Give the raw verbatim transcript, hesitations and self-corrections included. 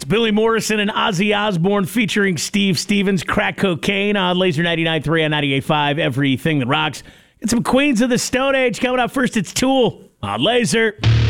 Billy Morrison and Ozzy Osbourne featuring Steve Stevens, Crack Cocaine on Laser ninety-nine point three on ninety-eight point five, everything that rocks. Get some Queens of the Stone Age coming up first. It's Tool on Laser.